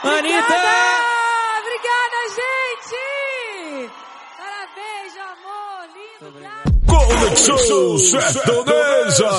Anitta! Obrigada, gente! Parabéns, meu amor, lindo, Conexão Sertaneja.